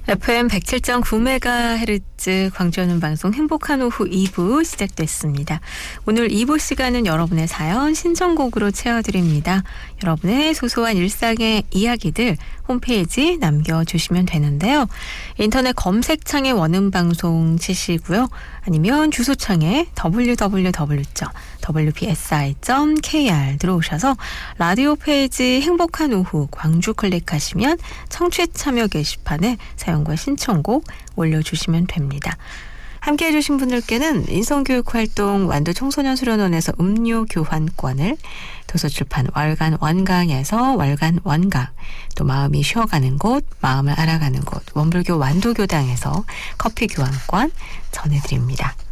FM 107.9MHz 광주하는 방송 행복한 오후 2부 시작됐습니다. 오늘 2부 시간은 여러분의 사연 신청곡으로 채워드립니다. 여러분의 소소한 일상의 이야기들 홈페이지 남겨주시면 되는데요. 인터넷 검색창에 원음방송 치시고요. 아니면 주소창에 www.wbsi.kr 들어오셔서 라디오 페이지 행복한 오후 광주 클릭하시면 청취 참여 게시판에 사연과 신청곡 올려주시면 됩니다. 함께해 주신 분들께는 인성교육활동 완도 청소년 수련원에서 음료 교환권을, 도서출판 월간 원강에서 월간 원강, 또 마음이 쉬어가는 곳, 마음을 알아가는 곳 원불교 완도교당에서 커피 교환권 전해드립니다.